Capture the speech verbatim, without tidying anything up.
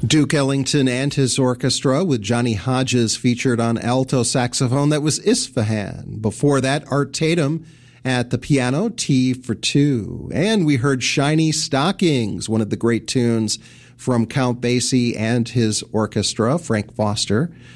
Duke Ellington and his orchestra with Johnny Hodges featured on alto saxophone. That was Isfahan. Before that, Art Tatum at the piano, Tea for Two. And we heard Shiny Stockings, one of the great tunes from Count Basie and his orchestra, Frank Foster.